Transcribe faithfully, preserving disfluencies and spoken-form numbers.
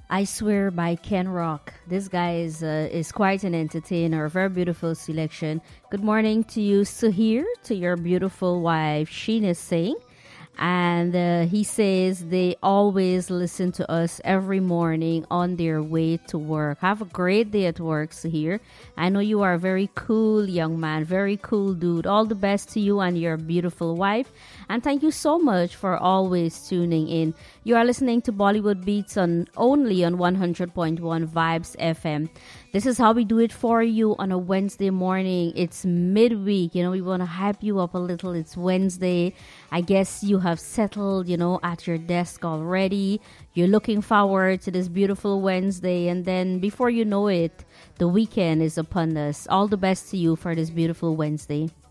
I Swear by Ken Rock. This guy is uh, is quite an entertainer, a very beautiful selection. Good morning to you, Suhir, to your beautiful wife, Sheena Singh. And uh, he says they always listen to us every morning on their way to work. Have a great day at work, Suhir. I know you are a very cool young man, very cool dude. All the best to you and your beautiful wife. And thank you so much for always tuning in. You are listening to Bollywood Beats on only on one hundred point one Vibes F M. This is how we do it for you on a Wednesday morning. It's midweek. You know, we want to hype you up a little. It's Wednesday. I guess you have settled, you know, at your desk already. You're looking forward to this beautiful Wednesday. And then before you know it, the weekend is upon us. All the best to you for this beautiful Wednesday.